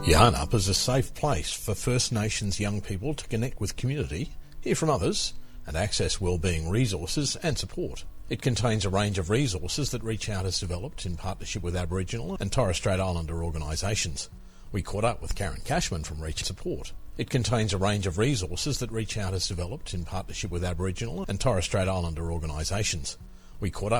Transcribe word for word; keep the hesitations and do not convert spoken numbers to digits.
Yarnup is a safe place for First Nations young people to connect with community, hear from others, and access wellbeing resources and support. It contains a range of resources that Reach Out has developed in partnership with Aboriginal and Torres Strait Islander organisations. We caught up with Karen Cashman from Reach Support. It contains a range of resources that Reach Out has developed in partnership with Aboriginal and Torres Strait Islander organisations. We caught up